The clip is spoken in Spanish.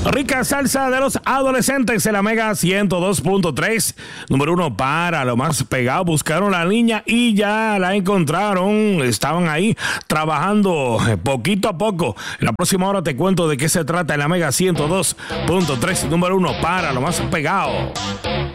Rica salsa de los adolescentes en la Mega 102.3. Número 1 para lo más pegado. Buscaron a la niña y ya la encontraron. Estaban ahí trabajando poquito a poco. En la próxima hora te cuento de qué se trata en la Mega 102.3. Número 1 para lo más pegado.